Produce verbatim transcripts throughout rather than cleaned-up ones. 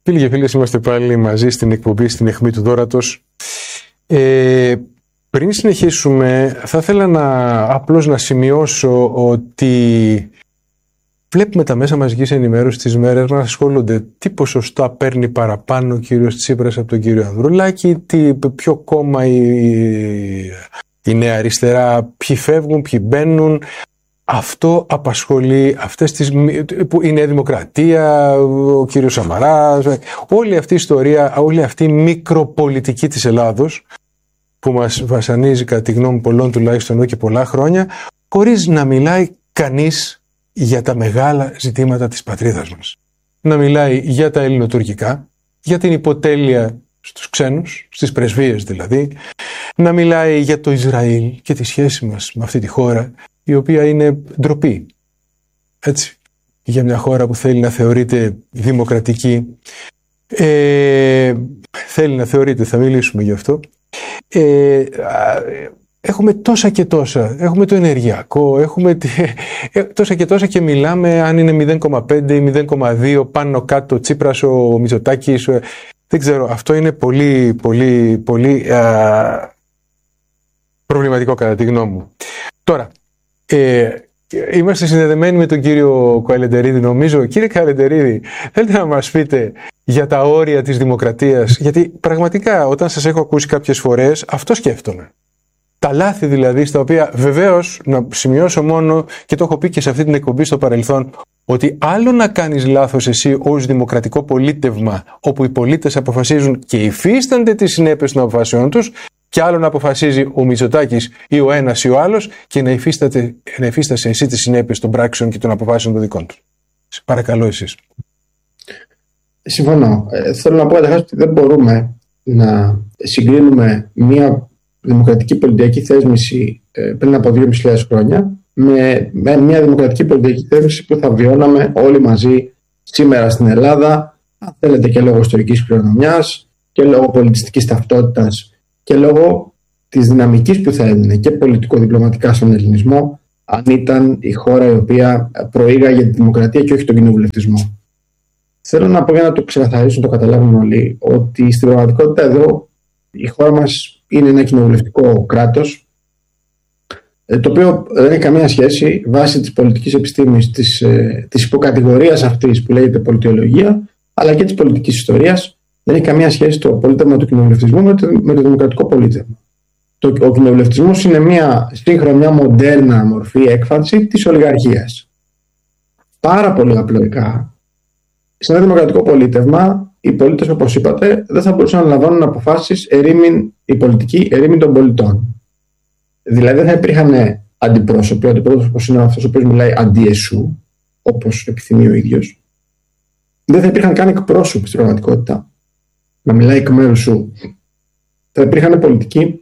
Φίλοι και φίλες, είμαστε πάλι μαζί στην εκπομπή, στην αιχμή του δώρατος. Ε, πριν συνεχίσουμε, θα ήθελα να, απλώς να σημειώσω ότι βλέπουμε τα μέσα μαζικής ενημέρωσης τις μέρες να ασχολούνται τι ποσοστά παίρνει παραπάνω ο κύριος Τσίπρας από τον κύριο Ανδρουλάκη, τι, ποιο κόμμα η, η Νέα Αριστερά, ποιοι φεύγουν, ποιοι μπαίνουν. Αυτό απασχολεί αυτές τις, που η Νέα Δημοκρατία, ο κύριος Σαμαράς, όλη αυτή η ιστορία, όλη αυτή η μικροπολιτική της Ελλάδος που μας βασανίζει κατά τη γνώμη πολλών τουλάχιστον εδώ και πολλά χρόνια, χωρίς να μιλάει κανείς για τα μεγάλα ζητήματα της πατρίδας μας. Να μιλάει για τα ελληνοτουρκικά, για την υποτέλεια στους ξένους, στις πρεσβείες δηλαδή, να μιλάει για το Ισραήλ και τη σχέση μας με αυτή τη χώρα, η οποία είναι ντροπή, έτσι, για μια χώρα που θέλει να θεωρείται δημοκρατική. Ε, θέλει να θεωρείται, θα μιλήσουμε γι' αυτό. Ε, έχουμε τόσα και τόσα, έχουμε το ενεργειακό, έχουμε τόσα και τόσα και μιλάμε αν είναι μηδέν κόμμα πέντε ή μηδέν κόμμα δύο, πάνω κάτω ο Τσίπρας, ο Μητσοτάκης, δεν ξέρω, αυτό είναι πολύ, πολύ, πολύ α, προβληματικό κατά τη γνώμη μου. Τώρα, Ε, είμαστε συνδεδεμένοι με τον κύριο Καελεντερίδη, νομίζω. Κύριε Καελεντερίδη, θέλετε να μας πείτε για τα όρια της δημοκρατίας? Γιατί πραγματικά όταν σας έχω ακούσει κάποιες φορές, αυτό σκέφτομαι. Τα λάθη δηλαδή, στα οποία βεβαίως, να σημειώσω μόνο, και το έχω πει και σε αυτή την εκπομπή στο παρελθόν, ότι άλλο να κάνεις λάθος εσύ ως δημοκρατικό πολίτευμα, όπου οι πολίτες αποφασίζουν και υφίστανται τις συνέπειες των αποφάσεων τους, και άλλο να αποφασίζει ο Μητσοτάκης ή ο ένας ή ο άλλος και να, να υφίστασε εσύ τις συνέπειες των πράξεων και των αποφάσεων των δικών του. Παρακαλώ εσείς. Συμφωνώ. Ε, θέλω να πω καταρχάς ότι δεν μπορούμε να συγκρίνουμε μια δημοκρατική πολιτική θέσμηση ε, πριν από δύο χιλιάδες πεντακόσια χρόνια με, με μια δημοκρατική πολιτική θέσμηση που θα βιώναμε όλοι μαζί σήμερα στην Ελλάδα, αν θέλετε και λόγω ιστορικής κληρονομιάς και λόγω πολιτιστικής ταυτότητας και λόγω της δυναμικής που θα έδινε και πολιτικο-διπλωματικά στον ελληνισμό, αν ήταν η χώρα η οποία προήγαγε τη δημοκρατία και όχι τον κοινοβουλευτισμό. Θέλω να πω, για να το ξεκαθαρίσουν, το καταλάβουν όλοι, ότι στην πραγματικότητα εδώ η χώρα μας είναι ένα κοινοβουλευτικό κράτος, το οποίο δεν έχει καμία σχέση βάσει της πολιτικής επιστήμης, της, της υποκατηγορίας αυτής που λέγεται πολιτιολογία, αλλά και της πολιτικής ιστορίας. Δεν έχει καμία σχέση το πολίτευμα του κοινοβουλευτισμού με το, με το δημοκρατικό πολίτευμα. Το, ο κοινοβουλευτισμός είναι μια σύγχρονη, μια μοντέρνα μορφή έκφανση της ολιγαρχίας. Πάρα πολύ απλοϊκά, σε ένα δημοκρατικό πολίτευμα, οι πολίτες, όπως είπατε, δεν θα μπορούσαν να λαμβάνουν αποφάσεις ερήμην, η πολιτική ερήμην των πολιτών. Δηλαδή δεν θα υπήρχαν αντιπρόσωποι, ο αντιπρόσωπος είναι αυτός ο οποίος μιλάει αντί εσού, όπως επιθυμεί ο ίδιος. Δεν θα υπήρχαν καν εκπρόσωποι στην πραγματικότητα να μιλάει εκ μέρους σου. Θα υπήρχαν πολιτικοί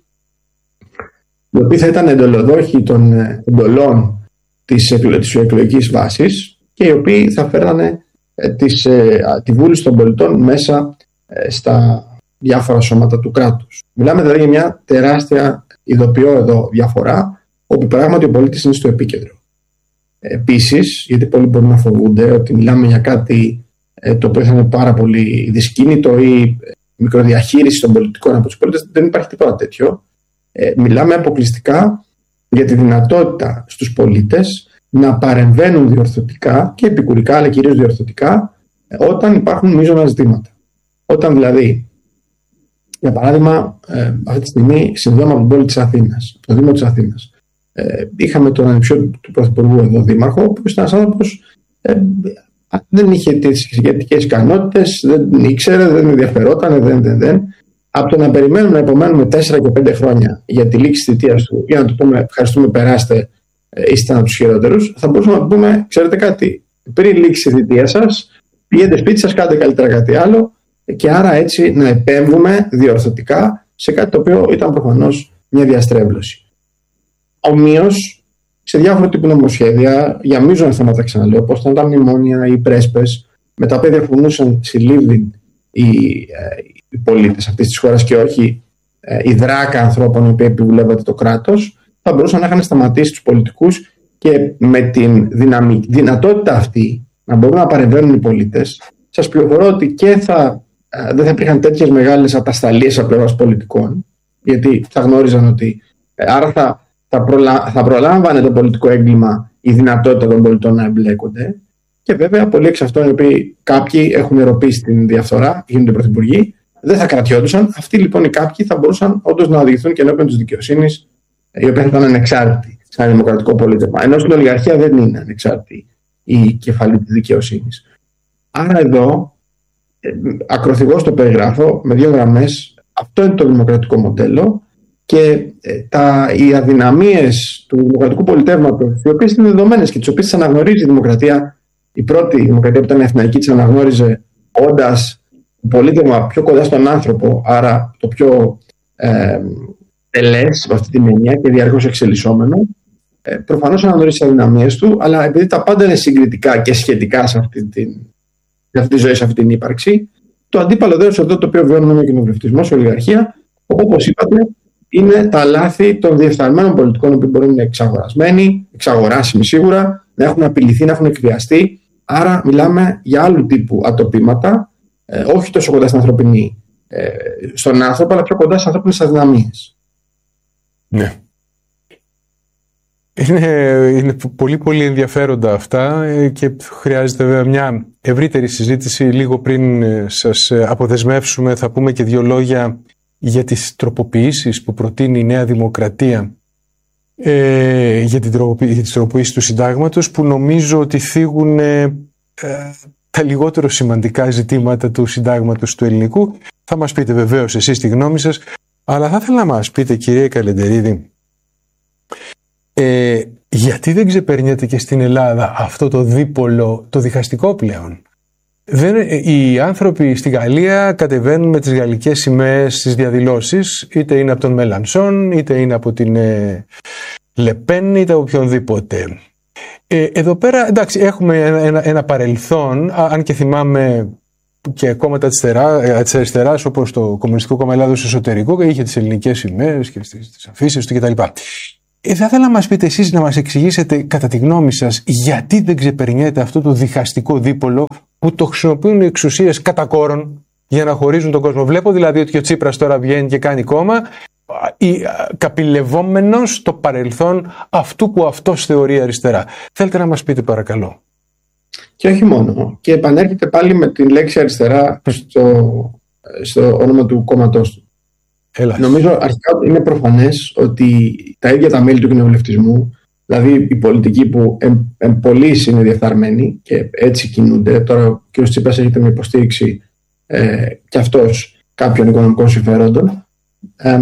οι οποίοι θα ήταν εντολοδόχοι των εντολών της εκλογικής βάσης και οι οποίοι θα φέρνανε τις, τη βούληση των πολιτών μέσα στα διάφορα σώματα του κράτους. Μιλάμε δηλαδή για μια τεράστια, ειδοποιώ εδώ, διαφορά, όπου πράγματι ο πολίτης είναι στο επίκεντρο. Επίσης, γιατί πολλοί μπορούν να φοβούνται ότι μιλάμε για κάτι το οποίο θα είναι πάρα πολύ δυσκίνητο ή μικροδιαχείριση των πολιτικών από τους πολίτες, δεν υπάρχει τίποτα τέτοιο. Ε, μιλάμε αποκλειστικά για τη δυνατότητα στους πολίτες να παρεμβαίνουν διορθωτικά και επικουρικά, αλλά κυρίως διορθωτικά, όταν υπάρχουν μείζωνα ζητήματα. Όταν δηλαδή, για παράδειγμα, ε, αυτή τη στιγμή συνδέομαι από την πόλη της Αθήνας, το Δήμο της Αθήνας. Ε, είχαμε τον ανιψιό του Πρωθυπουργού εδώ δήμαρχο, ο οποίος ήταν ένας άνθρωπος ε, δεν είχε τις ηγετικές ικανότητες, δεν ήξερε, δεν ενδιαφερόταν, δεν, δεν, δεν. Από το να περιμένουμε να υπομένουμε τέσσερα και πέντε χρόνια για τη λήξη της θητείας του, για να του πούμε ευχαριστούμε, περάστε, είστε από τους χειρότερους, θα μπορούσαμε να πούμε, ξέρετε κάτι, πριν λήξει η θητεία σας, πηγαίνετε σπίτι σας, κάντε καλύτερα κάτι άλλο, και άρα έτσι να επέμβουμε διορθωτικά σε κάτι το οποίο ήταν προφανώς μια διαστρέβλωση. Ομοίως, σε διάφορα τύπου νομοσχέδια, για μείζωνα θέματα, ξαναλέω, όπως ήταν τα μνημόνια ή οι πρέσπες, με τα οποία διαφωνούσαν συλλήβδιν οι, οι πολίτες αυτής της χώρας και όχι η δράκα ανθρώπων οι οποίοι επιβουλεύονται το κράτος, θα μπορούσαν να είχαν σταματήσει τους πολιτικούς και με την δυναμική, δυνατότητα αυτή να μπορούν να παρεμβαίνουν οι πολίτες σας πληροφορώ ότι και θα, δεν θα υπήρχαν τέτοιες μεγάλες ατασταλίες από πλευράς πολιτικών, γιατί θα γνώριζαν ότι άρα θα, θα, προλα, θα προλάμβανε το πολιτικό έγκλημα η δυνατότητα των πολιτών να εμπλέκονται. Και βέβαια, πολλοί εξ αυτών οι οποίοι κάποιοι έχουν ερωπήσει την διαφθορά, γίνονται πρωθυπουργοί, δεν θα κρατιόντουσαν. Αυτοί λοιπόν οι κάποιοι θα μπορούσαν όντως να οδηγηθούν και ενώπιον της δικαιοσύνης, η οποία θα ήταν ανεξάρτητη σαν δημοκρατικό πολίτευμα. Ενώ στην ολιγαρχία δεν είναι ανεξάρτητη η κεφαλή της δικαιοσύνης. Άρα εδώ, ακροθυγώς το περιγράφω με δύο γραμμές, αυτό είναι το δημοκρατικό μοντέλο και τα, οι αδυναμίες του δημοκρατικού πολιτεύματος, οι οποίες είναι δεδομένες και τις οποίες τις αναγνωρίζει η δημοκρατία. Η πρώτη δημοκρατία που ήταν εθνική της αναγνώριζε όντας το πολίτευμα πιο κοντά στον άνθρωπο, άρα το πιο ε, τελές με αυτή την έννοια και διαρκώς εξελισσόμενο. Ε, προφανώς αναγνωρίζει τις αδυναμίες του, αλλά επειδή τα πάντα είναι συγκριτικά και σχετικά σε αυτή, την, σε αυτή τη ζωή, σε αυτή την ύπαρξη, το αντίπαλο δέος εδώ το οποίο βιώνουμε με ο κοινοβουλευτισμός, η ολιγαρχία, όπως είπατε, είναι τα λάθη των διεφθαρμένων πολιτικών που μπορεί να είναι εξαγορασμένοι, εξαγοράσιμοι σίγουρα, να έχουν απειληθεί, να έχουν εκβιαστεί. Άρα μιλάμε για άλλου τύπου ατοπήματα, ε, όχι τόσο κοντά στην ανθρωπινή, ε, στον άνθρωπο, αλλά πιο κοντά στις ανθρώπινες αδυναμίες. Ναι. Είναι, είναι πολύ πολύ ενδιαφέροντα αυτά και χρειάζεται βέβαια μια ευρύτερη συζήτηση. Λίγο πριν σας αποδεσμεύσουμε θα πούμε και δύο λόγια για τις τροποποιήσεις που προτείνει η Νέα Δημοκρατία ε, για, την τροποποίηση, για τις τροποποιήσεις του συντάγματος, που νομίζω ότι θίγουν ε, τα λιγότερο σημαντικά ζητήματα του συντάγματος του ελληνικού. Θα μας πείτε βεβαίως εσείς τη γνώμη σας, αλλά θα ήθελα να μας πείτε, κύριε Καλεντερίδη, ε, γιατί δεν ξεπερνιέται και στην Ελλάδα αυτό το δίπολο, το διχαστικό πλέον. Δεν, οι άνθρωποι στη Γαλλία κατεβαίνουν με τις γαλλικές σημαίες στις διαδηλώσεις, είτε είναι από τον Μελανσόν, είτε είναι από την ε, Λεπέν, είτε από οποιονδήποτε. Ε, εδώ πέρα, εντάξει, έχουμε ένα, ένα, ένα παρελθόν, αν και θυμάμαι και κόμματα της, θερα, της αριστεράς, όπως το Κομμουνιστικό Κόμμα Ελλάδος Εσωτερικό, και είχε τις ελληνικές σημαίες και τις, τις αφήσεις του κτλ. Ε, θα ήθελα να μας πείτε εσείς, να μας εξηγήσετε κατά τη γνώμη σας, γιατί δεν ξεπερνιέται αυτό το διχαστικό δίπολο που το χρησιμοποιούν οι εξουσίες κατά κόρον για να χωρίζουν τον κόσμο. Βλέπω δηλαδή ότι ο Τσίπρας τώρα βγαίνει και κάνει κόμμα, καπηλευόμενος στο παρελθόν αυτού που αυτός θεωρεί αριστερά. Θέλετε να μας πείτε παρακαλώ. Και όχι μόνο. Και επανέρχεται πάλι με την λέξη αριστερά στο, στο όνομα του κόμματός του. Έλα. Νομίζω αρχικά είναι προφανές ότι τα ίδια τα μέλη του κοινοβουλευτισμού, δηλαδή οι πολιτικοί που εμ, εμπολείς είναι διεφθαρμένοι και έτσι κινούνται, τώρα ο κ. Τσίπρας έχετε με υποστήριξη ε, και αυτός κάποιων οικονομικών συμφερόντων, ε,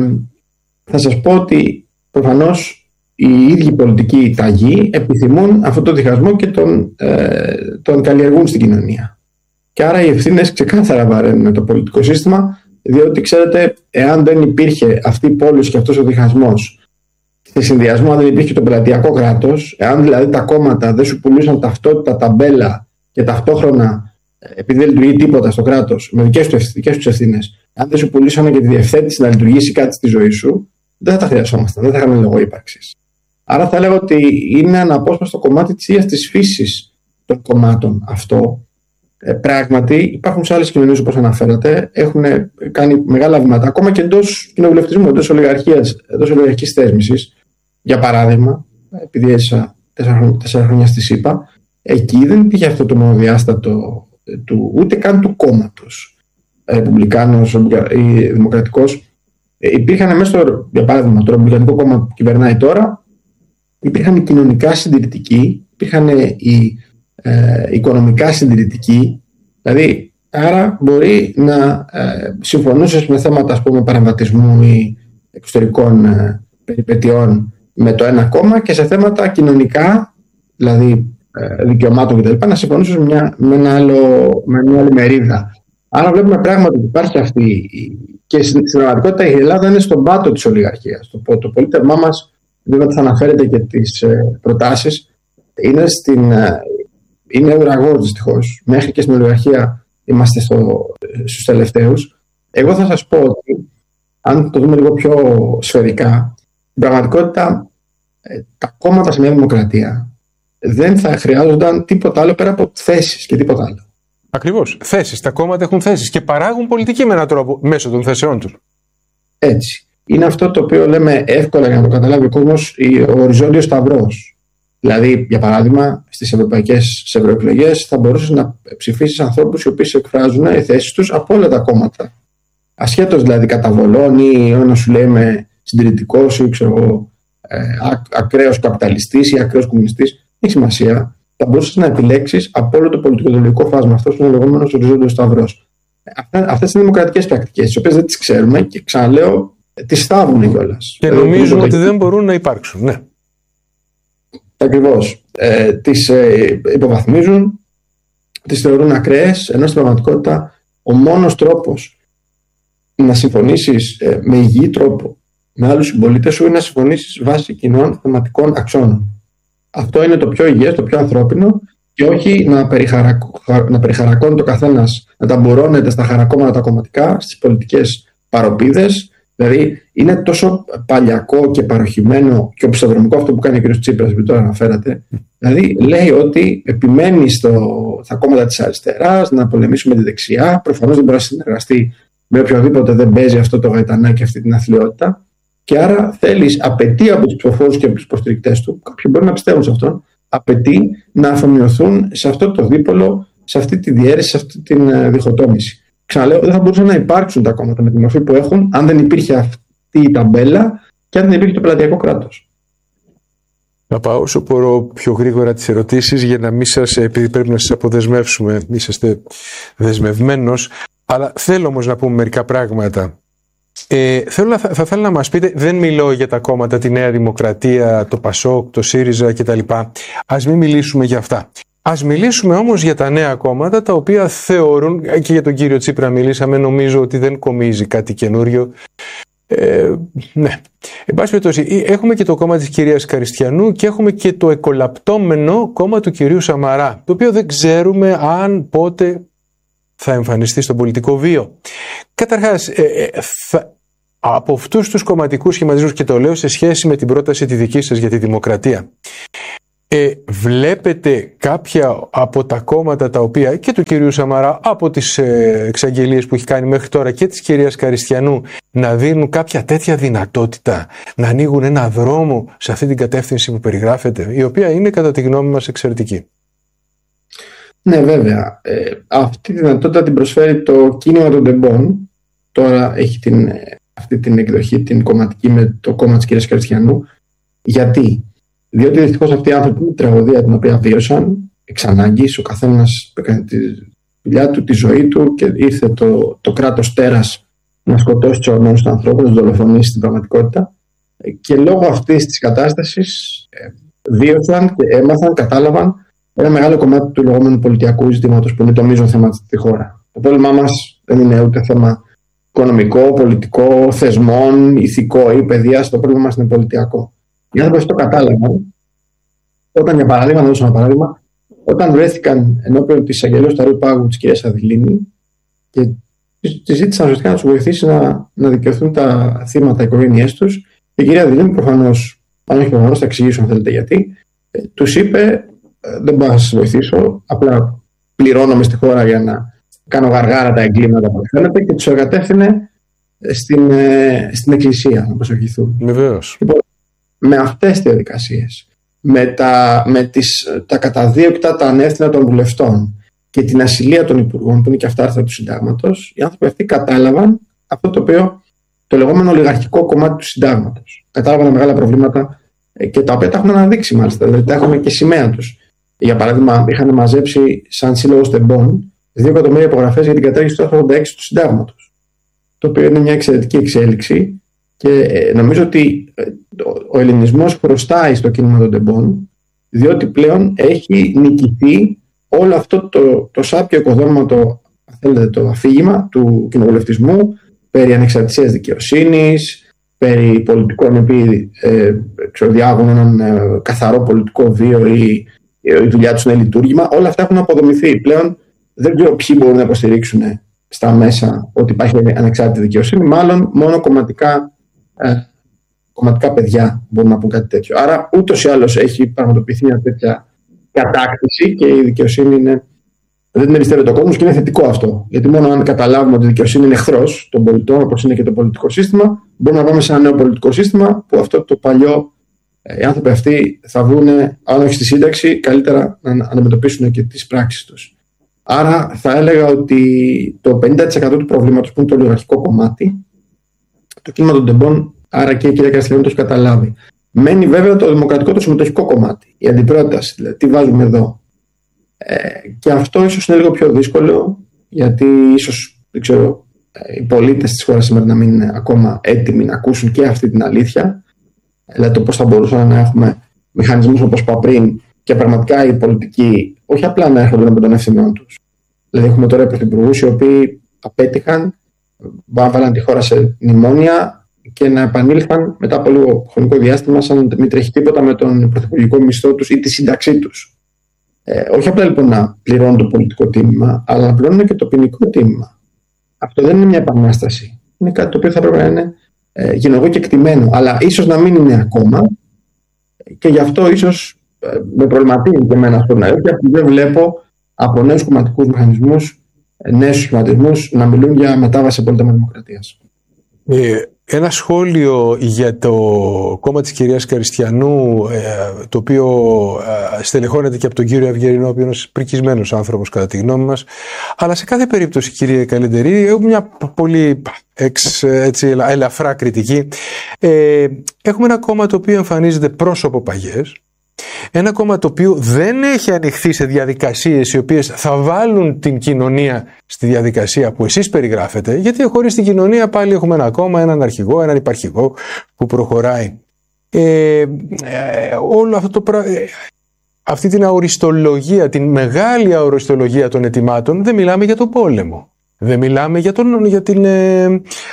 θα σας πω ότι προφανώς οι ίδιοι πολιτικοί ταγοί επιθυμούν αυτό το διχασμό και τον, ε, τον καλλιεργούν στην κοινωνία. Και άρα οι ευθύνες ξεκάθαρα βαραίνουν το πολιτικό σύστημα, διότι ξέρετε, εάν δεν υπήρχε αυτή η πόλωση και αυτός ο διχασμός, σε συνδυασμό αν δεν υπήρχε το πελατειακό κράτος, εάν δηλαδή τα κόμματα δεν σου πουλούσαν ταυτότητα, ταμπέλα και ταυτόχρονα, επειδή δεν λειτουργεί τίποτα στο κράτος, με δικές τους ευθύνες, αν δεν σου πουλούσαν και τη διευθέτηση να λειτουργήσει κάτι στη ζωή σου, δεν θα τα χρειαζόμασταν, δεν θα είχαμε λόγο ύπαρξης. Άρα θα λέγω ότι είναι αναπόσπαστο κομμάτι της ίδιας της φύσης των κομμάτων αυτό. Ε, πράγματι, υπάρχουν σε άλλες κοινωνίες, όπως αναφέρατε, έχουν κάνει μεγάλα βήματα, ακόμα και εντός κοινοβουλευτισμού, εντός ολιγαρχίας, εντός ολιγαρχικής θέσμησης. Για παράδειγμα, επειδή έζησα τέσσερα χρόνια στη ΣΥΠΑ, εκεί δεν υπήρχε αυτό το μονοδιάστατο του, ούτε καν του κόμματος. Ρεπουμπλικάνος ή δημοκρατικός. Ε, υπήρχαν μέσα στο, για παράδειγμα, το Ρεπουμπλικανικό κόμμα που κυβερνάει τώρα, υπήρχαν οι κοινωνικά συντηρητικοί, υπήρχαν οι ε, οικονομικά συντηρητικοί, δηλαδή άρα μπορεί να ε, συμφωνούσε με θέματα, ας πούμε, παρεμβατισμού ή εξωτερικών ε, περιπετειών με το ένα κόμμα και σε θέματα κοινωνικά, δηλαδή ε, δικαιωμάτων κτλ. Να συμφωνούσε με μια, με ένα άλλο, με μια άλλη μερίδα. Άρα βλέπουμε πράγματι ότι υπάρχει αυτή, και στην πραγματικότητα η Ελλάδα είναι στον πάτο της ολιγαρχίας. Το, το πολίτευμά μας, βέβαια θα αναφέρετε και τις ε, προτάσεις, είναι, στην, ε, είναι ουραγός δυστυχώς. Μέχρι και στην ολιγαρχία είμαστε στο, στους τελευταίους. Εγώ θα σας πω ότι, αν το δούμε λίγο πιο σφαιρικά, στην πραγματικότητα ε, τα κόμματα σε μια δημοκρατία δεν θα χρειάζονταν τίποτα άλλο πέρα από θέσεις και τίποτα άλλο. Ακριβώς. Θέσεις. Τα κόμματα έχουν θέσεις και παράγουν πολιτική με έναν τρόπο μέσω των θέσεών τους. Έτσι. Είναι αυτό το οποίο λέμε εύκολα για να το καταλάβει ο κόσμος, ο οριζόντιος σταυρός. Δηλαδή, για παράδειγμα, στις ευρωπαϊκές ευρωεκλογές θα μπορούσες να ψηφίσεις ανθρώπους οι οποίοι εκφράζουν οι θέσεις τους από όλα τα κόμματα. Ασχέτως δηλαδή καταβολών ή ο ένας σου λέει είμαι συντηρητικός ή ξέρω, ε, ακραίος καπιταλιστής ή ακραίος κομμουνιστής. Έχει σημασία. Θα μπορούσες να επιλέξεις από όλο το πολιτικό φάσμα. Αυτό είναι ο λεγόμενος οριζόντιος σταυρός. Αυτές είναι δημοκρατικές πρακτικές, τις οποίες δεν τις ξέρουμε και ξαναλέω, τις θάβουν κιόλας. Και νομίζουν ότι δεν μπορούν να υπάρξουν. Ναι. Ακριβώς. Ε, τις ε, υποβαθμίζουν, τις θεωρούν ακραίες, ενώ στην πραγματικότητα ο μόνος τρόπος να συμφωνήσεις ε, με υγιή τρόπο με άλλους συμπολίτες σου είναι να συμφωνήσεις βάσει κοινών θεματικών αξώνων. Αυτό είναι το πιο υγιές, το πιο ανθρώπινο και όχι να, περιχαρακ... να περιχαρακώνει το καθένας, να ταμπουρώνεται στα χαρακόμματα τα κομματικά, στις πολιτικές παροπίδες. Δηλαδή είναι τόσο παλιακό και παροχημένο και οπισθοδρομικό αυτό που κάνει ο κ. Τσίπρας, που τώρα αναφέρατε. Δηλαδή λέει ότι επιμένει στο, στα κόμματα της αριστεράς να πολεμήσουμε τη δεξιά. Προφανώς δεν μπορεί να συνεργαστεί με οποιοδήποτε δεν παίζει αυτό το γαϊτανάκι, αυτή την αθλειότητα. Και άρα θέλει, απαιτεί από τους ψηφοφόρους και από τους υποστηρικτές του, κάποιοι μπορεί να πιστεύουν σε αυτόν, απαιτεί να αφομοιωθούν σε αυτό το δίπολο, σε αυτή τη διαίρεση, σε αυτή τη διχοτόμηση. Ξαναλέω, δεν θα μπορούσαν να υπάρξουν τα κόμματα με τη μορφή που έχουν αν δεν υπήρχε αυτή η ταμπέλα και αν δεν υπήρχε το πελατειακό κράτος. Να πάω όσο μπορώ πιο γρήγορα τις ερωτήσεις για να μην σας, επειδή πρέπει να σας αποδεσμεύσουμε, είσαστε δεσμευμένος, αλλά θέλω όμως να πούμε μερικά πράγματα. Ε, θέλω, θα, θα θέλω να μας πείτε, δεν μιλώ για τα κόμματα, τη Νέα Δημοκρατία, το Πασόκ, το ΣΥΡΙΖΑ κτλ. Ας μην μιλήσουμε για αυτά. Ας μιλήσουμε όμως για τα νέα κόμματα, τα οποία θεωρούν, και για τον κύριο Τσίπρα μιλήσαμε, νομίζω ότι δεν κομίζει κάτι καινούριο. Ε, ναι. Εν πάση περιπτώσει, έχουμε και το κόμμα της κυρίας Καριστιανού και έχουμε και το εκολαπτώμενο κόμμα του κυρίου Σαμαρά, το οποίο δεν ξέρουμε αν πότε θα εμφανιστεί στον πολιτικό βίο. Καταρχάς, ε, ε, θα, από αυτούς τους κομματικούς σχηματισμούς, και το λέω σε σχέση με την πρόταση τη δική σας για τη δημοκρατία, ε, βλέπετε κάποια από τα κόμματα τα οποία, και του κυρίου Σαμαρά, από τις ε, εξαγγελίες που έχει κάνει μέχρι τώρα, και της κυρίας Καριστιανού, να δίνουν κάποια τέτοια δυνατότητα, να ανοίγουν ένα δρόμο σε αυτή την κατεύθυνση που περιγράφεται, η οποία είναι κατά τη γνώμη μας εξαιρετική? Ναι, βέβαια. Ε, αυτή τη δυνατότητα την προσφέρει το κίνημα των τεμπών. Τώρα έχει την, αυτή την εκδοχή, την κομματική, με το κόμμα της κυρίας Καριστιανού. Γιατί? Διότι δυστυχώς αυτοί οι άνθρωποι, η τραγωδία την οποία βίωσαν, εξ ανάγκης, ο καθένας έκανε τη δουλειά του, τη ζωή του, και ήρθε το, το κράτος τέρας να σκοτώσει τους οργανωμένους του ανθρώπου, να τους δολοφονήσει στην πραγματικότητα. Και λόγω αυτής της κατάστασης ε, βίωσαν και έμαθαν, κατάλαβαν ένα μεγάλο κομμάτι του λεγόμενου πολιτιακού ζητήματος, που είναι το μείζον θέμα στη χώρα. Το πρόβλημά μας δεν είναι ούτε θέμα οικονομικό, πολιτικό, θεσμών, ηθικό ή παιδείας. Το πρόβλημα μας είναι πολιτιακό. Οι άνθρωποι το κατάλαβαν όταν, για παράδειγμα, να δώσω ένα παράδειγμα, όταν βρέθηκαν ενώπιον της αγγελίας του Αρείου Πάγου της κυρίας Αδηλίνη και τη ζήτησαν ουσιαστικά να τους βοηθήσει να, να δικαιωθούν τα θύματα, οι οικογένειές τους. Η κυρία Αδηλίνη, προφανώς, αν όχι προφανώς, θα εξηγήσω αν θέλετε γιατί, τους είπε: δεν μπορώ να σας βοηθήσω, απλά πληρώνομαι στη χώρα για να κάνω γαργάρα τα εγκλήματα που θέλετε, και τους εργατεύθυνε στην, στην εκκλησία να προσευχηθούν. Βεβαίως. Λοιπόν, με αυτές τις διαδικασίες, με τα, με τις, τα καταδίωκτα τα ανεύθυνα των βουλευτών και την ασυλία των υπουργών, που είναι και αυτά άρθρα του συντάγματος, οι άνθρωποι αυτοί κατάλαβαν αυτό το οποίο, το λεγόμενο ολιγαρχικό κομμάτι του συντάγματος. Κατάλαβαν μεγάλα προβλήματα και τα οποία τα έχουν αναδείξει μάλιστα, δηλαδή τα έχουμε και σημαία τους. Για παράδειγμα, είχαν μαζέψει σαν σύλλογος τεμπών δύο εκατομμύρια υπογραφές για την κατάργηση του άρθρου ογδόντα έξι του συντάγματος. Το οποίο είναι μια εξαιρετική εξέλιξη και νομίζω ότι ο ελληνισμός χρωστάει στο κίνημα των τεμπών, διότι πλέον έχει νικηθεί όλο αυτό το, το σάπιο οικοδόμημα, το, θέλετε, το αφήγημα του κοινοβουλευτισμού περί ανεξαρτησίας δικαιοσύνης, περί πολιτικών επί ε, διάγουν έναν ε, καθαρό πολιτικό βίο ή η δουλειά τους είναι λειτουργήμα. Όλα αυτά έχουν αποδομηθεί. Πλέον δεν ξέρω ποιοι μπορούν να υποστηρίξουν στα μέσα ότι υπάρχει ανεξάρτητη δικαιοσύνη. Μάλλον μόνο κομματικά, ε, κομματικά παιδιά μπορούν να πούν κάτι τέτοιο. Άρα ούτως ή άλλως έχει πραγματοποιηθεί μια τέτοια κατάκτηση και η δικαιοσύνη είναι Δεν την εμπιστεύεται ο κόσμος και είναι θετικό αυτό. Γιατί μόνο αν καταλάβουμε ότι η δικαιοσύνη είναι εχθρός των πολιτών, όπως είναι και το πολιτικό σύστημα, μπορούμε να πάμε σε ένα νέο πολιτικό σύστημα που αυτό το παλιό, οι άνθρωποι αυτοί θα βρουν, αν όχι στη σύνταξη, καλύτερα να αντιμετωπίσουν και τις πράξεις τους. Άρα θα έλεγα ότι το πενήντα τοις εκατό του προβλήματος, που είναι το ολιγαρχικό κομμάτι, το κίνημα των τεμπών, άρα και η κυρία Καστιλιανού το έχει καταλάβει. Μένει βέβαια το δημοκρατικό, το συμμετοχικό κομμάτι, η αντιπρόταση, δηλαδή τι βάζουμε εδώ. Ε, και αυτό ίσως είναι λίγο πιο δύσκολο, γιατί ίσως, δεν ξέρω, οι πολίτες της χώρας σήμερα να μην είναι ακόμα έτοιμοι να ακούσουν και αυτή την αλήθεια. Δηλαδή το πώς θα μπορούσαμε να έχουμε μηχανισμούς όπως είπα πριν και πραγματικά οι πολιτικοί όχι απλά να έρχονται με τον ευθυνών τους. Δηλαδή έχουμε τώρα πρωθυπουργούς οι οποίοι απέτυχαν, βάλαν τη χώρα σε μνημόνια και να επανήλθαν μετά από λίγο χρονικό διάστημα σαν να μην τρέχει τίποτα με τον πρωθυπουργικό μισθό τους ή τη σύνταξή τους. Ε, όχι απλά λοιπόν να πληρώνουν το πολιτικό τίμημα, αλλά να πληρώνουν και το ποινικό τίμημα. Αυτό δεν είναι μια επανάσταση. Είναι κάτι το οποίο θα πρέπει να είναι ε, γεννογό και εκτιμένο, αλλά ίσως να μην είναι ακόμα, και γι' αυτό ίσως ε, με προβληματίζει και εμένα αυτό να έρθει, γιατί δεν βλέπω από νέους κομματικούς μηχανισμούς, νέους σχηματισμούς να μιλούν για μετάβαση πολίτευμα δημοκρατίας. Ε, ένα σχόλιο για το κόμμα της κυρίας Καριστιανού, ε, το οποίο ε, στελεχώνεται και από τον κύριο Αυγερινό, ο οποίος είναι ένας πρικισμένος άνθρωπος κατά τη γνώμη μας. Αλλά σε κάθε περίπτωση, κύριε Καλεντερή, έχουμε μια πολύ εξ, έτσι, ελαφρά κριτική. Ε, έχουμε ένα κόμμα το οποίο εμφανίζεται πρόσωπο παγιές. Ένα κόμμα το οποίο δεν έχει ανοιχθεί σε διαδικασίες οι οποίες θα βάλουν την κοινωνία στη διαδικασία που εσείς περιγράφετε, γιατί χωρίς την κοινωνία πάλι έχουμε ένα κόμμα, έναν αρχηγό, έναν υπαρχηγό που προχωράει. Ε, ε, όλο αυτό το πράγμα, ε, αυτή την αοριστολογία, την μεγάλη αοριστολογία των αιτημάτων, δεν μιλάμε για τον πόλεμο. Δεν μιλάμε για, τον, για, την, ε,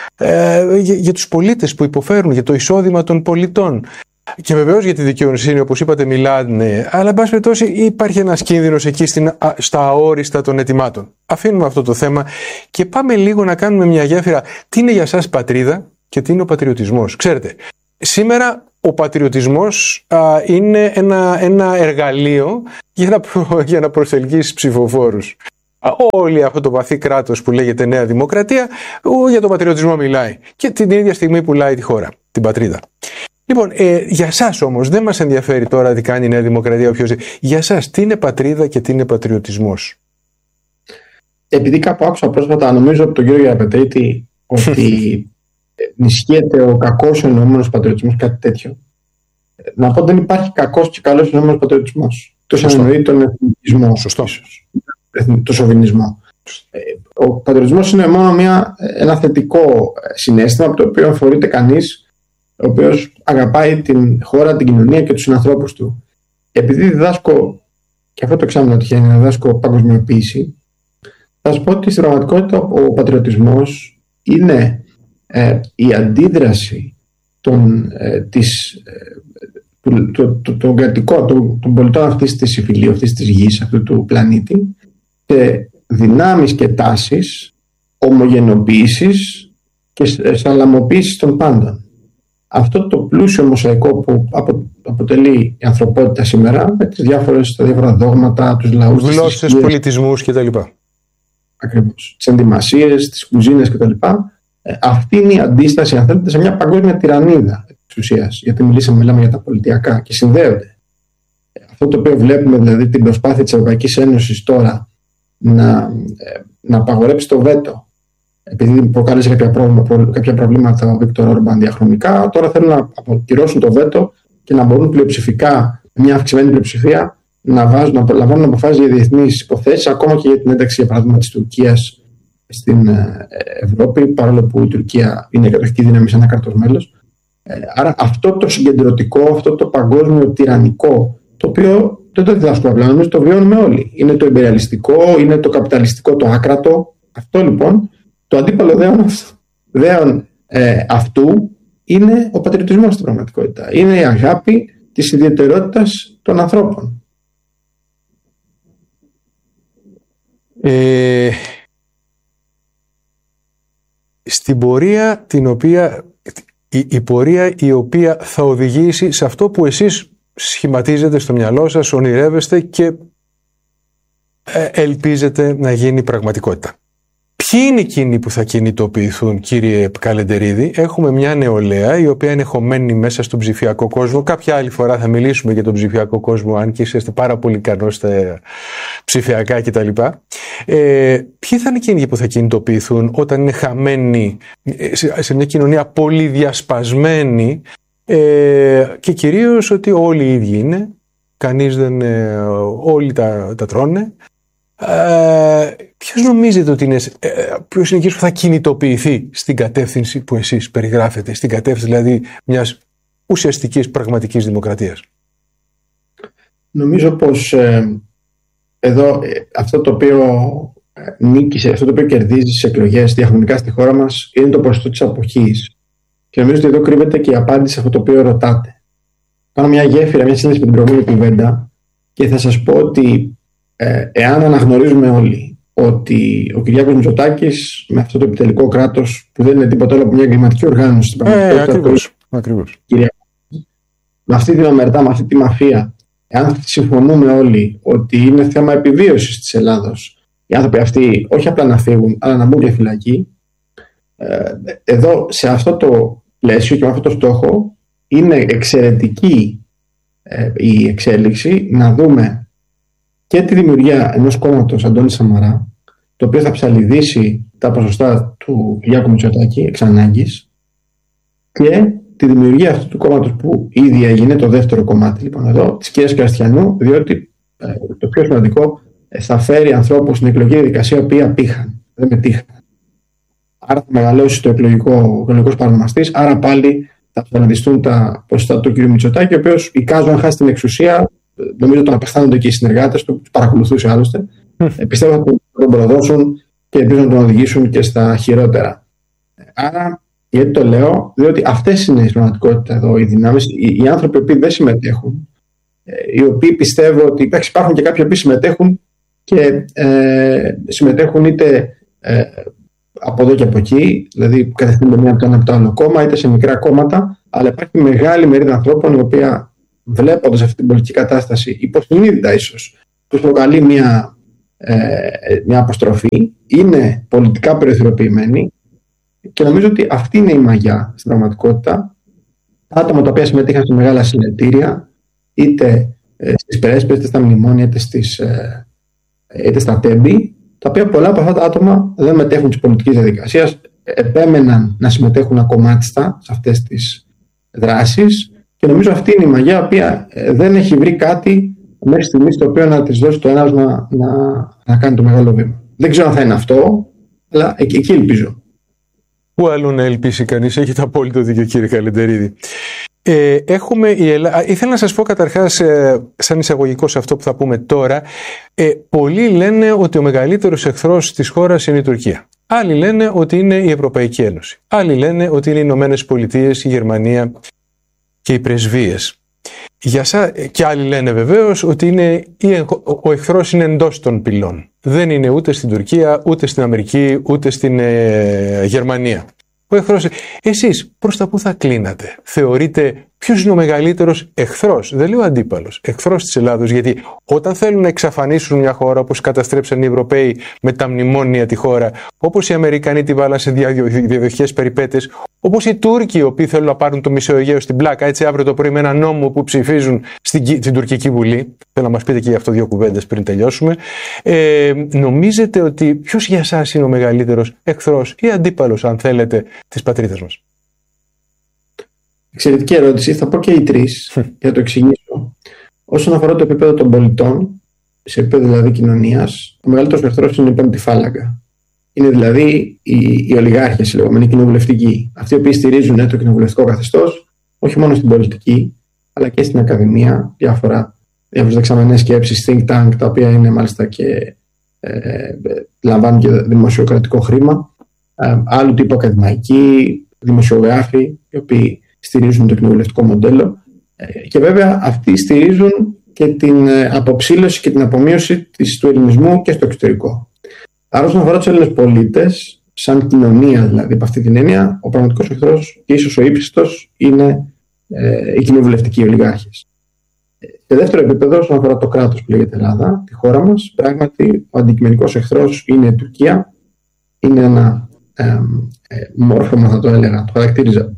ε, για, για τους πολίτες που υποφέρουν, για το εισόδημα των πολιτών. Και βεβαίως για τη δικαιοσύνη, όπως είπατε, μιλάνε, αλλά εν πάση περιπτώσει υπάρχει ένας κίνδυνος εκεί στην, στα αόριστα των αιτημάτων. Αφήνουμε αυτό το θέμα και πάμε λίγο να κάνουμε μια γέφυρα. Τι είναι για σας πατρίδα και τι είναι ο πατριωτισμός? Ξέρετε, σήμερα ο πατριωτισμός α, είναι ένα, ένα εργαλείο για να, προ, για να προσελκύσει ψηφοφόρους. Όλη αυτό το βαθύ κράτος που λέγεται Νέα Δημοκρατία για τον πατριωτισμό μιλάει και την ίδια στιγμή πουλάει τη χώρα, την πατρίδα. Λοιπόν, ε, για σας όμως δεν μας ενδιαφέρει τώρα τι κάνει η Νέα Δημοκρατία, όποιος. Για σας τι είναι πατρίδα και τι είναι πατριωτισμός? Επειδή κάπου άκουσα πρόσφατα, νομίζω από τον κύριο Γεραπετρίτη, ότι ενισχύεται ο κακός εννοούμενος πατριωτισμός, κάτι τέτοιο. Να πω ότι δεν υπάρχει κακός και καλός εννοούμενος πατριωτισμός. Τόσο εννοεί τον εθνικισμό. Σωστό. Το σοβινισμό. Ο πατριωτισμός είναι μόνο μια, ένα θετικό συναίσθημα από το οποίο αφορείται κανείς, ο οποίος αγαπάει την χώρα, την κοινωνία και τους συνανθρώπους του. Επειδή διδάσκω, και αυτό το εξάμηνο τυχαίνει να διδάσκω παγκοσμιοποίηση, θα σας πω ότι στην πραγματικότητα ο πατριωτισμός είναι ε, η αντίδραση των, ε, της, ε, του, του, των κρατικών, των, των πολιτών αυτής της υφηλίου, αυτής της γης, αυτού του πλανήτη, σε δυνάμεις και τάσεις ομογενοποίησης και σαλαμοποίησης των πάντων. Αυτό το πλούσιο μοσαϊκό που αποτελεί η ανθρωπότητα σήμερα, με τις διάφορες, τα διάφορα δόγματα, τους λαούς, γλώσσες, πολιτισμούς κτλ. Ακριβώς. Τις ενδυμασίες, τις κουζίνες κτλ. Αυτή είναι η αντίσταση, αν θέλετε, σε μια παγκόσμια τυραννίδα της ουσίας. Γιατί μιλήσαμε, μιλάμε για τα πολιτιακά και συνδέονται. Αυτό το οποίο βλέπουμε, δηλαδή την προσπάθεια της Ευρωπαϊκής Ένωσης τώρα να, να απαγορέψει το βέτο, επειδή προκάλεσε κάποια, πρόβλημα, κάποια προβλήματα ο Βίκτορ Όρμπαν διαχρονικά, τώρα θέλουν να αποκυρώσουν το βέτο και να μπορούν πλειοψηφικά, μια αυξημένη πλειοψηφία, να, βάζουν, να λαμβάνουν αποφάσεις για διεθνείς υποθέσεις, ακόμα και για την ένταξη, για παράδειγμα, της Τουρκίας στην Ευρώπη, παρόλο που η Τουρκία είναι κατοχική δύναμη σε ένα κράτος μέλος. Άρα αυτό το συγκεντρωτικό, αυτό το παγκόσμιο τυραννικό, το οποίο δεν το διδάσκουμε απλά, νομίζω το βιώνουμε όλοι. Είναι το ιμπεριαλιστικό, είναι το καπιταλιστικό, το άκρατο. Αυτό λοιπόν. Το αντίπαλο δέον, δέον ε, αυτού είναι ο πατριωτισμός στην πραγματικότητα. Είναι η αγάπη της ιδιαιτερότητας των ανθρώπων. Ε, στην πορεία την οποία, η, η πορεία η οποία θα οδηγήσει σε αυτό που εσείς σχηματίζετε στο μυαλό σας, ονειρεύεστε και ε, ελπίζετε να γίνει πραγματικότητα. Ποιοι είναι εκείνοι που θα κινητοποιηθούν, κύριε Καλεντερίδη? Έχουμε μια νεολαία η οποία είναι χωμένη μέσα στον ψηφιακό κόσμο. Κάποια άλλη φορά θα μιλήσουμε για τον ψηφιακό κόσμο, αν και είστε πάρα πολύ ικανός στα ψηφιακά κτλ. Ε, ποιοι θα είναι εκείνοι που θα κινητοποιηθούν όταν είναι χαμένοι σε μια κοινωνία πολύ διασπασμένη, ε, και κυρίως ότι όλοι οι ίδιοι είναι, κανείς δεν, ε, όλοι τα, τα τρώνε. Ε, ποιος νομίζετε ότι είναι, ε, ποιος είναι εκείνος που θα κινητοποιηθεί στην κατεύθυνση που εσείς περιγράφετε, στην κατεύθυνση δηλαδή μιας ουσιαστικής πραγματικής δημοκρατίας? Νομίζω πως ε, εδώ ε, αυτό το οποίο ε, νίκησε, αυτό το οποίο κερδίζει στις εκλογές διαχρονικά στη χώρα μας είναι το ποσοστό της αποχής. Και νομίζω ότι εδώ κρύβεται και η απάντηση σε αυτό το οποίο ρωτάτε. Κάνω μια γέφυρα, μια σύνδεση με την προηγούμενη κουβέντα και θα σας πω ότι ε, εάν αναγνωρίζουμε όλοι ότι ο Κυριάκος Μητσοτάκης με αυτό το επιτελικό κράτος που δεν είναι τίποτα άλλο από μια εγκληματική οργάνωση στην πραγματικότητα, ε, ακριβώς, ακριβώς. με αυτή την ομερτά, με αυτή τη μαφία, εάν συμφωνούμε όλοι ότι είναι θέμα επιβίωσης της Ελλάδος οι άνθρωποι αυτοί όχι απλά να φύγουν αλλά να μπουν για φυλακή, ε, εδώ σε αυτό το πλαίσιο και με αυτό το στόχο είναι εξαιρετική ε, η εξέλιξη να δούμε και τη δημιουργία ενός κόμματος Αντώνη Σαμαρά, το οποίο θα ψαλιδίσει τα ποσοστά του Κυριάκου Μητσοτάκη εξ ανάγκης, και τη δημιουργία αυτού του κόμματος που ήδη έγινε, το δεύτερο κομμάτι λοιπόν εδώ, της κυρίας Κραστιανού, διότι ε, το πιο σημαντικό ε, θα φέρει ανθρώπους στην εκλογική διαδικασία οι οποίοι απήχαν, δεν μετήχαν. Άρα θα μεγαλώσει το εκλογικό, ο εκλογικός παρονομαστής, άρα πάλι θα ψαλιδιστούν τα ποσοστά του κ. Μητσοτάκη, ο οποίος εικάζω αν χάσει την εξουσία, νομίζω τον απεχθάνονται και οι συνεργάτες του, τους παρακολουθούσε άλλωστε. Mm. Πιστεύω θα τον προδώσουν και ελπίζω να τον οδηγήσουν και στα χειρότερα. Άρα, γιατί το λέω, διότι αυτές είναι η πραγματικότητα εδώ, οι δυνάμεις, οι, οι άνθρωποι που δεν συμμετέχουν, οι οποίοι πιστεύω ότι υπάρχουν και κάποιοι που συμμετέχουν και ε, συμμετέχουν είτε ε, από εδώ και από εκεί, δηλαδή κατευθύνονται μία από το ένα από το άλλο κόμμα, είτε σε μικρά κόμματα, αλλά υπάρχει μεγάλη μερίδα ανθρώπων η οποία, βλέποντας αυτή την πολιτική κατάσταση, υποσυνείδητα ίσως, τους προκαλεί μια, ε, μια αποστροφή, είναι πολιτικά περιθωριοποιημένοι και νομίζω ότι αυτή είναι η μαγιά στην πραγματικότητα. Άτομα τα οποία συμμετείχαν σε μεγάλα συνετήρια, είτε ε, στις περέσπες, είτε στα μνημόνια, είτε, στις, ε, είτε στα τέμπη, τα οποία πολλά από αυτά τα άτομα δεν μετέχουν της πολιτικής διαδικασίας, επέμεναν να συμμετέχουν ακομμάτιστα σε αυτές τις δράσεις. Και νομίζω αυτή είναι η μαγιά, η οποία δεν έχει βρει κάτι μέχρι στιγμής το οποίο να της δώσει το έναυσμα να, να κάνει το μεγάλο βήμα. Δεν ξέρω αν θα είναι αυτό, αλλά εκεί, εκεί ελπίζω. Πού αλλού να ελπίσει κανείς, έχετε απόλυτο δίκιο κύριε Καλεντερίδη. Ε, έχουμε η Ελλάδα... Ήθελα να σας πω καταρχάς, ε, σαν εισαγωγικό σε αυτό που θα πούμε τώρα, ε, πολλοί λένε ότι ο μεγαλύτερος εχθρός της χώρας είναι η Τουρκία. Άλλοι λένε ότι είναι η Ευρωπαϊκή Ένωση. Άλλοι λένε ότι είναι οι Ηνωμένες Πολιτείες, η Γερμανία και οι πρεσβείες. Για σα... Και άλλοι λένε βεβαίως ότι είναι... ο εχθρός είναι εντός των πυλών. Δεν είναι ούτε στην Τουρκία, ούτε στην Αμερική, ούτε στην ε, Γερμανία. Ο εχθρός... Εσείς προς τα πού θα κλείνατε? Θεωρείτε ποιος είναι ο μεγαλύτερος εχθρός? Δεν λέω αντίπαλος. Εχθρός της Ελλάδος. Γιατί όταν θέλουν να εξαφανίσουν μια χώρα, όπως καταστρέψαν οι Ευρωπαίοι με τα μνημόνια τη χώρα, όπως οι Αμερικανοί τη βάλαν σε διαδοχικές περιπέτειες, όπως οι Τούρκοι, οι οποίοι θέλουν να πάρουν το Μισό Αιγαίο στην πλάκα, έτσι αύριο το πρωί με ένα νόμο που ψηφίζουν στην, στην τουρκική βουλή. Θέλω να μας πείτε και γι' αυτό δύο κουβέντες πριν τελειώσουμε. Ε, νομίζετε ότι ποιος για εσάς είναι ο μεγαλύτερος εχθρός ή αντίπαλος, αν θέλετε, της πατρίδας μας? Εξαιρετική ερώτηση. Θα πω και οι τρεις για να το εξηγήσω. Όσον αφορά το επίπεδο των πολιτών, σε επίπεδο δηλαδή κοινωνίας, ο μεγαλύτερος εχθρός είναι η πέμπτη φάλαγγα. Είναι δηλαδή οι, οι ολιγάρχες, οι λεγόμενοι κοινοβουλευτικοί. Αυτοί οι οποίοι στηρίζουν το κοινοβουλευτικό καθεστώς, όχι μόνο στην πολιτική, αλλά και στην ακαδημία, διάφορα, διάφορες δεξαμενές σκέψεις, think tank, τα οποία είναι μάλιστα και ε, λαμβάνουν και δημοσιοκρατικό χρήμα, ε, άλλου τύπου ακαδημαϊκοί, δημοσιογράφοι, οι οποίοι στηρίζουν το κοινοβουλευτικό μοντέλο, ε, και βέβαια αυτοί στηρίζουν και την αποψήλωση και την απομείωση της, του ελληνισμού και στο εξωτερικό. Άρα, όσον αφορά τους Έλληνες πολίτες, σαν κοινωνία δηλαδή, από αυτή την έννοια, ο πραγματικός εχθρός και ίσως ο ύψιστος είναι ε, οι κοινοβουλευτικοί ολιγάρχες. Σε δεύτερο επίπεδο, όσον αφορά το κράτος που λέγεται Ελλάδα, τη χώρα μας, πράγματι ο αντικειμενικός εχθρός είναι η Τουρκία. Είναι ένα ε, ε, μόρφωμα, θα το έλεγα, το χαρακτήριζα.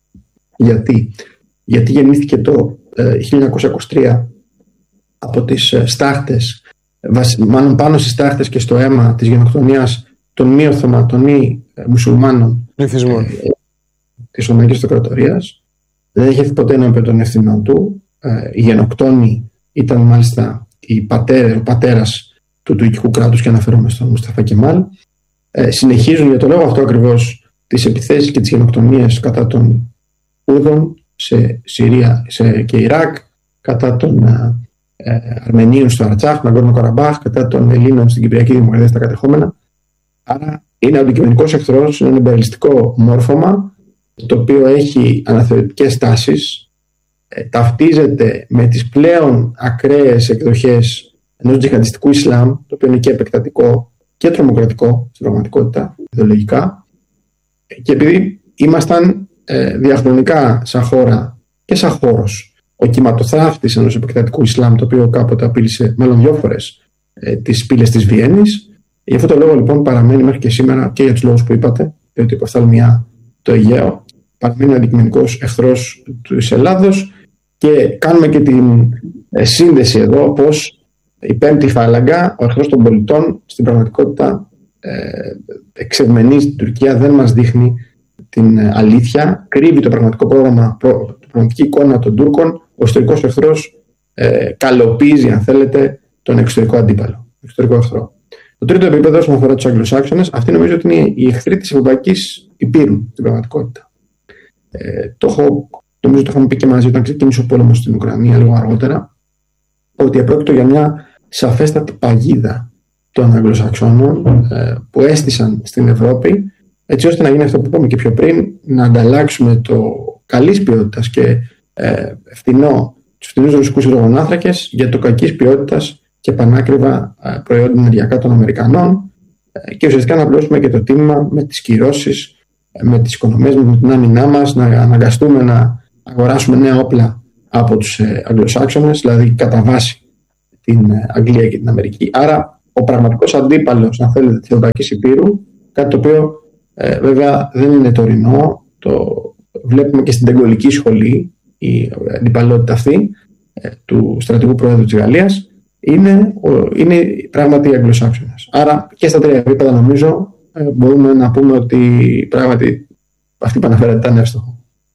Γιατί, Γιατί γεννήθηκε το ε, χίλια εννιακόσια είκοσι τρία από τις ε, στάχτες, μάλλον πάνω στις στάχτες και στο αίμα της γενοκτονίας των μη Οθωμα, των μη ε, μουσουλμάνων ε, ε, της Οθωμανικής Αυτοκρατορίας. Δεν έχει έρθει ποτέ ενώπιον των ευθυνών του. Ε, οι γενοκτόνοι ήταν μάλιστα η πατέρα, ο πατέρας του τουρκικού κράτους, και αναφέρομαι στον Μουσταφά Κεμάλ. Ε, συνεχίζουν για το λόγο αυτό ακριβώς τις επιθέσεις και τις γενοκτονίες κατά των Κούρδων σε Συρία σε, και Ιράκ, κατά των ε, Αρμενίων στο Αρατσάχ, Ναγκόρνο Καραμπάχ, κατά των Ελλήνων στην Κυπριακή Δημοκρατία στα κατεχόμενα. Άρα είναι αντικειμενικός εχθρός, είναι ένα εμπεριστικό μόρφωμα το οποίο έχει αναθεωρητικές τάσεις, ε, ταυτίζεται με τις πλέον ακραίες εκδοχές ενός τζιχαντιστικού Ισλάμ, το οποίο είναι και επεκτατικό και τρομοκρατικό στην πραγματικότητα, ιδεολογικά, και επειδή ήμασταν ε, διαχρονικά σαν χώρα και σαν χώρος ο κυματοθράφτης ενός επεκτατικού Ισλάμ, το οποίο κάποτε απείλησε μάλλον δυο φορές ε, τις πύλες της Βιέννης. Γι' αυτό το λόγο λοιπόν παραμένει μέχρι και σήμερα, και για τους λόγους που είπατε, διότι η οφθαλμιά το Αιγαίο παραμένει ο αντικειμενικός εχθρός της Ελλάδος, και κάνουμε και την ε, σύνδεση εδώ πως η πέμπτη φάλαγγα, ο εχθρός των πολιτών, στην πραγματικότητα ε, εξευμενή στην Τουρκία, δεν μας δείχνει την αλήθεια, κρύβει το πραγματικό πρόγραμμα, προ, την πραγματική εικόνα των Τούρκων. Ο ιστορικός εχθρός ε, καλοποιίζει, αν θέλετε, τον εξωτερικό αντίπαλο, εξωτερικό εχθρό. Το τρίτο επίπεδο, όσον αφορά τους Αγγλοσάξονες, αυτή νομίζω ότι είναι η εχθροί της Ευρωπαϊκής Υπήρου στην πραγματικότητα. Ε, το έχω, νομίζω το είχαμε πει και μαζί όταν ξεκίνησε ο πόλεμος στην Ουκρανία λίγο αργότερα, ότι επρόκειτο για μια σαφέστατη παγίδα των Αγγλοσαξώνων ε, που έστησαν στην Ευρώπη, έτσι ώστε να γίνει αυτό που είπαμε και πιο πριν, να ανταλλάξουμε το καλής ποιότητας και ε, φθηνό, τους φθηνούς ρωσικούς υδρογονάνθρακες για το κακής ποιότητας και πανάκριβα ε, προϊόντα ενεργειακά των Αμερικανών, ε, και ουσιαστικά να πληρώσουμε και το τίμημα με τις κυρώσεις, ε, με τις οικονομίες, με την άμυνά μας, να αναγκαστούμε να αγοράσουμε νέα όπλα από τους ε, Αγγλοσάξονες, δηλαδή κατά βάση την Αγγλία και την Αμερική. Άρα ο πραγματικός αντίπαλος, αν θέλετε, της Ευρωπαϊκής Υπήρου, κάτι το οποίο ε, βέβαια δεν είναι τωρινό, το βλέπουμε και στην Τεγκολική σχολή, η αντιπαλότητα αυτή ε, του στρατηγού πρόεδρου της Γαλλίας, είναι, είναι πράγματι οι Αγγλοσάξονες. Άρα και στα τρία επίπεδα νομίζω ε, μπορούμε να πούμε ότι πράγματι αυτή που αναφέρατε ήταν εύστοχο.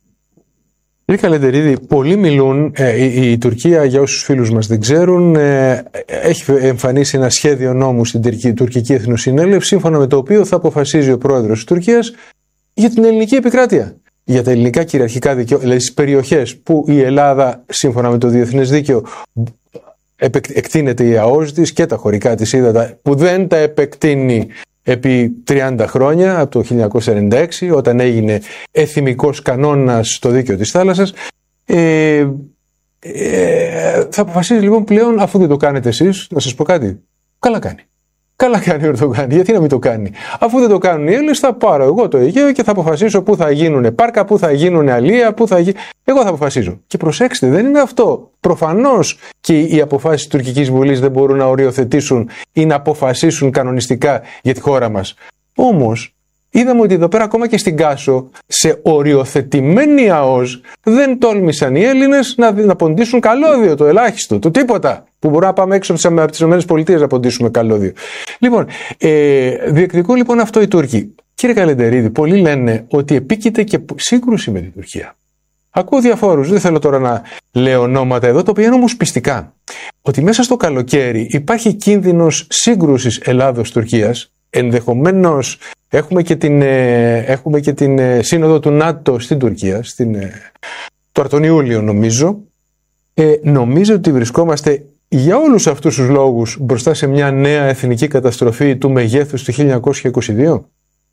Κύριε Καλεντερίδη, πολλοί μιλούν, ε, η, η Τουρκία, για όσους φίλους μας δεν ξέρουν, ε, έχει εμφανίσει ένα σχέδιο νόμου στην Τουρκική, Τουρκική Εθνοσυνέλευση, σύμφωνα με το οποίο θα αποφασίζει ο πρόεδρος της Τουρκίας για την ελληνική επικράτεια, για τα ελληνικά κυριαρχικά δικαιώματα, δηλαδή στις περιοχές που η Ελλάδα, σύμφωνα με το διεθνές δίκαιο, εκτείνεται η ΑΟΣ της και τα χωρικά της ύδατα, που δεν τα επεκτείνει επί τριάντα χρόνια, από το χίλια εννιακόσια ενενήντα έξι, όταν έγινε εθιμικός κανόνας στο δίκαιο της θάλασσας. Ε, ε, θα αποφασίζει λοιπόν πλέον, αφού δεν το κάνετε εσείς, να σας πω κάτι. Καλά κάνει. Καλά κάνει ο Ερντογάν. Γιατί να μην το κάνει? Αφού δεν το κάνουν οι Έλληνες, θα πάρω εγώ το Αιγαίο και θα αποφασίσω πού θα γίνουν πάρκα, πού θα γίνουν αλεία, πού θα γι... Εγώ θα αποφασίζω. Και προσέξτε, δεν είναι αυτό. Προφανώς και οι αποφάσεις της τουρκικής βουλής δεν μπορούν να οριοθετήσουν ή να αποφασίσουν κανονιστικά για τη χώρα μας. Όμως, είδαμε ότι εδώ πέρα, ακόμα και στην Κάσο, σε οριοθετημένη ΑΟΣ, δεν τόλμησαν οι Έλληνες να, να ποντίσουν καλώδιο, το ελάχιστο, το τίποτα. Που μπορούμε να πάμε έξω από τις ΗΠΑ να ποντίσουμε καλώδιο. Λοιπόν, ε, διεκδικούν λοιπόν αυτό οι Τούρκοι. Κύριε Καλεντερίδη, πολλοί λένε ότι επίκειται και σύγκρουση με την Τουρκία. Ακούω διαφόρους, δεν θέλω τώρα να λέω ονόματα εδώ, το οποίο είναι όμως πιστικά. Ότι μέσα στο καλοκαίρι υπάρχει κίνδυνος σύγκρουσης Ελλάδος-Τουρκίας. Ενδεχομένως έχουμε και την, ε, έχουμε και την ε, σύνοδο του ΝΑΤΟ στην Τουρκία, στην, ε, τώρα τον Ιούλιο νομίζω. Ε, νομίζω ότι βρισκόμαστε για όλους αυτούς τους λόγους μπροστά σε μια νέα εθνική καταστροφή του μεγέθους του χίλια εννιακόσια είκοσι δύο.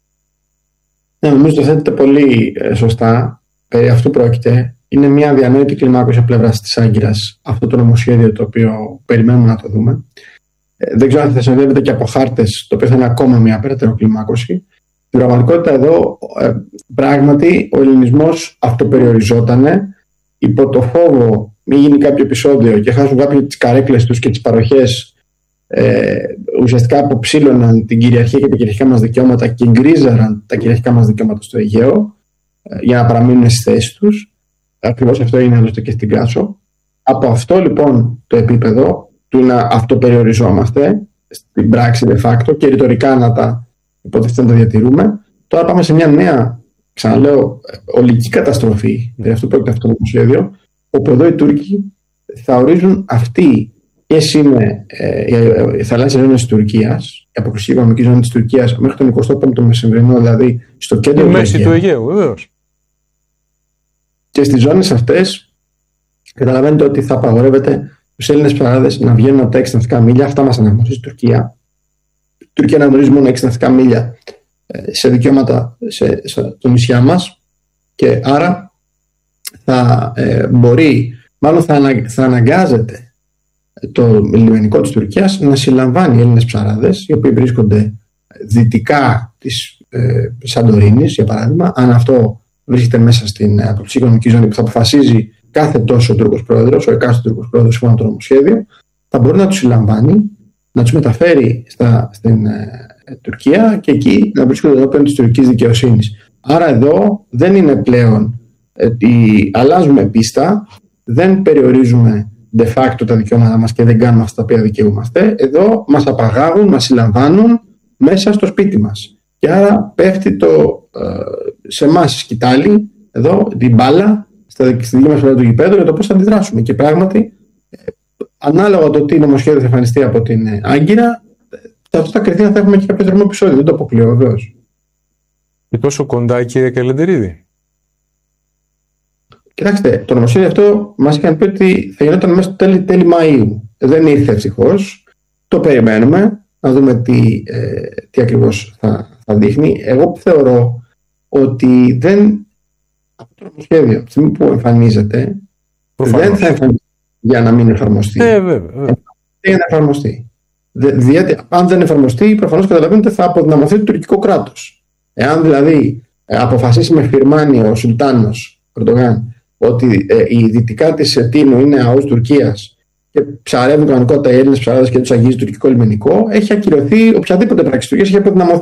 Ναι, νομίζω το θέτετε πολύ ε, σωστά. Περί αυτού πρόκειται. Είναι μια διανόητη κλιμάκωση από πλευράς της Άγκυρας αυτό το νομοσχέδιο το οποίο περιμένουμε να το δούμε. Ε, δεν ξέρω αν θα συνοδεύεται και από χάρτες, το οποίο θα είναι ακόμα μια περαιτέρω κλιμάκωση. Στην πραγματικότητα εδώ ε, πράγματι ο ελληνισμός αυτοπεριοριζότανε υπό το φόβο μην γίνει κάποιο επεισόδιο και χάσουν κάποιοι τις καρέκλες τους και τις παροχές, ε, ουσιαστικά αποψήλωναν την κυριαρχία και τα κυριαρχικά μας δικαιώματα και γκρίζαραν τα κυριαρχικά μας δικαιώματα στο Αιγαίο, ε, για να παραμείνουν στις θέσεις τους. Ακριβώς αυτό είναι άλλωστε και στην Κάσο. Από αυτό λοιπόν το επίπεδο του να αυτοπεριοριζόμαστε στην πράξη de facto και ρητορικά να τα υποτίθεται να τα διατηρούμε, τώρα πάμε σε μια νέα, ξαναλέω, ολική καταστροφή. Δηλαδή αυτό πρόκειται αυτό το νομοσχέδιο, όπου εδώ οι Τούρκοι θα ορίζουν αυτοί ποιες είναι ε, οι θαλάσσιες ζώνες της Τουρκίας, η αποκλειστική οικονομική ζώνη της Τουρκίας μέχρι τον εικοστό πέμπτο μεσημβρινό, δηλαδή στο κέντρο του μέση του Αιγαίου, βεβαίως. Και στις ζώνες αυτές καταλαβαίνετε ότι θα απαγορεύεται τους Έλληνες ψαράδες να βγαίνουν από τα έξι ναυτικά μίλια. Αυτά μας αναγνωρίζει η Τουρκία. Η Τουρκία αναγνωρίζει μόνο έξι ναυτικά μίλια σε δικαιώματα σε, σε το νησιά μας, και άρα θα ε, μπορεί, μάλλον θα, ανα, θα αναγκάζεται το λιμενικό της Τουρκίας να συλλαμβάνει Έλληνες ψαράδες οι οποίοι βρίσκονται δυτικά της ε, Σαντορίνης, για παράδειγμα, αν αυτό βρίσκεται μέσα στην αποκλειστική οικονομική ζώνη που θα αποφασίζει κάθε τόσο ο Τούρκος πρόεδρος, ο εκάστοτε Τούρκος πρόεδρος σύμφωνα με το νομοσχέδιο, θα μπορεί να τους συλλαμβάνει, να τους μεταφέρει στα, στην ε, Τουρκία και εκεί να βρίσκονται ενώπιον της τουρκικής δικαιοσύνης. Άρα εδώ δεν είναι πλέον ότι αλλάζουμε πίστα, δεν περιορίζουμε de facto τα δικαιώματά μας και δεν κάνουμε αυτά τα οποία δικαιούμαστε. Εδώ μας απαγάγουν, μας συλλαμβάνουν μέσα στο σπίτι μας. Και άρα πέφτει το, ε, σε εμάς η σκητάλη, εδώ την μπάλα, στη δική μας πλευρά του γηπέδου για το πώς θα αντιδράσουμε. Και πράγματι, ε, ανάλογα το τι νομοσχέδιο θα εμφανιστεί από την Άγκυρα, σε αυτό τα κριτήρια θα έχουμε και κάποιο δρόμο επεισόδιο. Δεν το αποκλείω βεβαίως. Και τόσο κοντά, κύριε Καλεντερίδη? Κοιτάξτε, το νομοσχέδιο αυτό μας είχαν πει ότι θα γινόταν μέσα στο τέλη, τέλη Μαΐου. Δεν ήρθε ευτυχώς. Το περιμένουμε να δούμε τι, ε, τι ακριβώς θα, θα δείχνει. Εγώ θεωρώ ότι δεν, αυτό το νομοσχέδιο, τη στιγμή που εμφανίζεται, προφανώς δεν θα εμφανιστεί για να μην εφαρμοστεί. Ε, βέβαια, βέβαια. Για να εφαρμοστεί. Διότι αν δεν εφαρμοστεί, προφανώς καταλαβαίνετε θα αποδυναμωθεί το τουρκικό κράτος. Εάν δηλαδή αποφασίσει με φιρμάνι ο Σουλτάνος Ερντογάν ότι ε, η δυτικά της Τίνου είναι ΑΟΣ Τουρκίας και ψαρεύουν κανονικότητα οι Έλληνες ψαράδες και τους αγγίζει τουρκικό λιμενικό, έχει ακυρωθεί οποιαδήποτε πράξη Τουρκίας, έχει αποδυναμωθεί